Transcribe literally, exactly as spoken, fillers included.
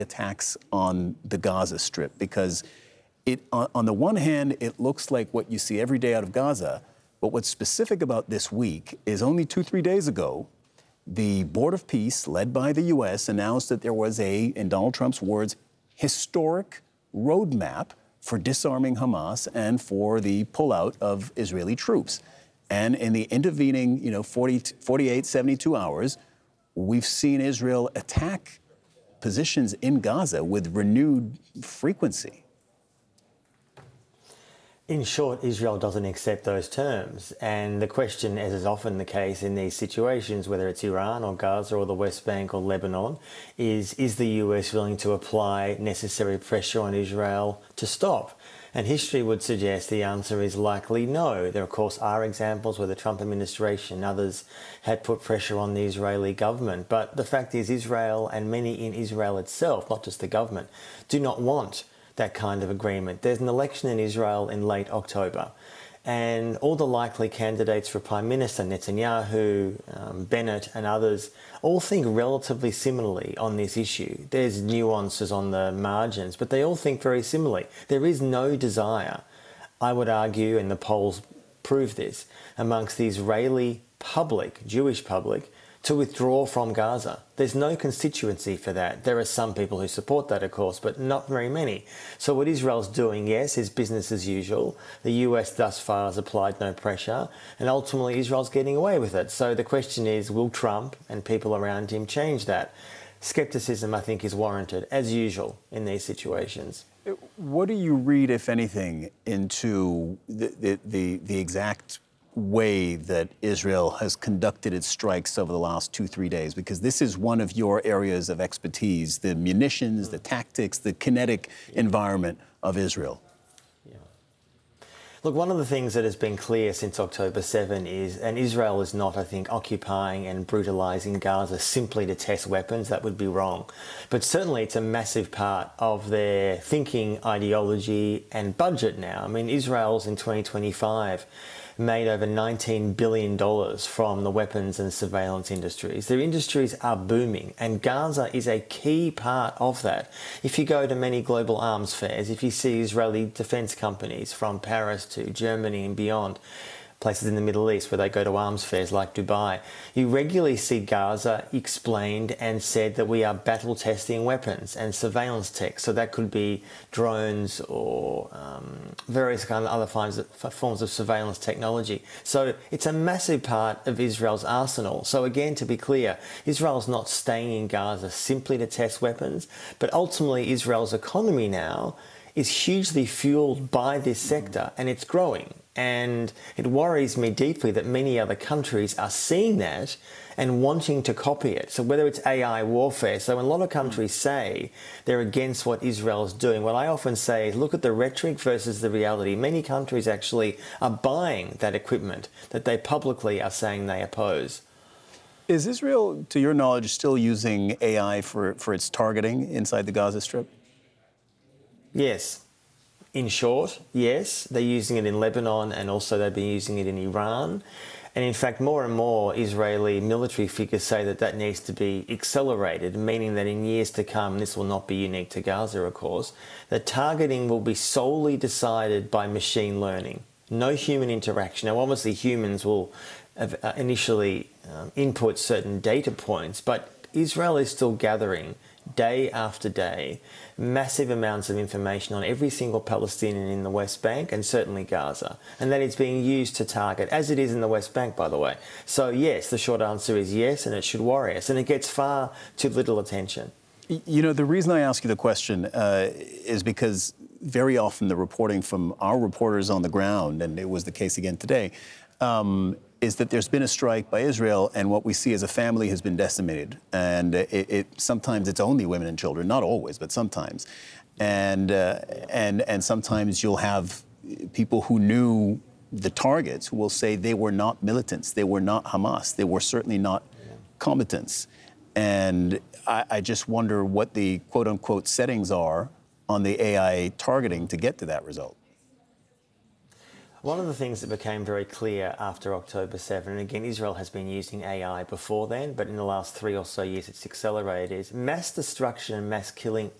attacks on the Gaza Strip? Because it, on, on the one hand, it looks like what you see every day out of Gaza, but what's specific about this week is only two, three days ago, the Board of Peace, led by the U S, announced that there was a, in Donald Trump's words, historic roadmap for disarming Hamas and for the pullout of Israeli troops. And in the intervening, you know, forty, forty-eight, seventy-two hours, we've seen Israel attack positions in Gaza with renewed frequency. In short, Israel doesn't accept those terms. And the question, as is often the case in these situations, whether it's Iran or Gaza or the West Bank or Lebanon, is, is the U S willing to apply necessary pressure on Israel to stop? And history would suggest the answer is likely no. There, of course, are examples where the Trump administration and others had put pressure on the Israeli government. But the fact is Israel and many in Israel itself, not just the government, do not want that kind of agreement. There's an election in Israel in late October, and all the likely candidates for Prime Minister, Netanyahu, um, Bennett and others, all think relatively similarly on this issue. There's nuances on the margins, but they all think very similarly. There is no desire, I would argue, and the polls prove this, amongst the Israeli public, Jewish public, to withdraw from Gaza. There's no constituency for that. There are some people who support that, of course, but not very many. So what Israel's doing, yes, is business as usual. The U S thus far has applied no pressure, and ultimately Israel's getting away with it. So the question is, will Trump and people around him change that? Skepticism, I think, is warranted, as usual, in these situations. What do you read, if anything, into the, the, the, the exact way that Israel has conducted its strikes over the last two, three days? Because this is one of your areas of expertise, the munitions, the tactics, the kinetic environment of Israel. Yeah. Look, one of the things that has been clear since October seventh is, and Israel is not, I think, occupying and brutalising Gaza simply to test weapons. That would be wrong. But certainly it's a massive part of their thinking, ideology and budget now. I mean, Israel's in twenty twenty-five made over nineteen billion dollars from the weapons and surveillance industries. Their industries are booming, and Gaza is a key part of that. If you go to many global arms fairs, if you see Israeli defence companies from Paris to Germany and beyond, places in the Middle East where they go to arms fairs like Dubai, you regularly see Gaza explained and said that we are battle testing weapons and surveillance tech. So that could be drones or um, various kind of other forms of, forms of surveillance technology. So it's a massive part of Israel's arsenal. So again, to be clear, Israel's not staying in Gaza simply to test weapons, but ultimately Israel's economy now is hugely fueled by this sector, and it's growing. And it worries me deeply that many other countries are seeing that and wanting to copy it. So whether it's A I warfare, so when a lot of countries say they're against what Israel is doing, what I often say is look at the rhetoric versus the reality. Many countries actually are buying that equipment that they publicly are saying they oppose. Is Israel, to your knowledge, still using A I for, for its targeting inside the Gaza Strip? Yes. In short, yes, they're using it in Lebanon, and also they've been using it in Iran. And in fact, more and more Israeli military figures say that that needs to be accelerated, meaning that in years to come, this will not be unique to Gaza, of course, that targeting will be solely decided by machine learning. No human interaction. Now, obviously, humans will initially um, input certain data points, but Israel is still gathering day after day massive amounts of information on every single Palestinian in the West Bank and certainly Gaza, and that is being used to target, as it is in the West Bank, by the way. So yes, the short answer is yes, and it should worry us, and it gets far too little attention. You know, the reason I ask you the question uh, is because very often the reporting from our reporters on the ground, and it was the case again today, um, is that there's been a strike by Israel, and what we see as a family has been decimated. And it, it sometimes it's only women and children, not always, but sometimes. And uh, and and sometimes you'll have people who knew the targets who will say they were not militants, they were not Hamas, they were certainly not combatants. And I, I just wonder what the quote unquote settings are on the A I targeting to get to that result. One of the things that became very clear after October seventh, and again, Israel has been using A I before then, but in the last three or so years it's accelerated, is mass destruction and mass killing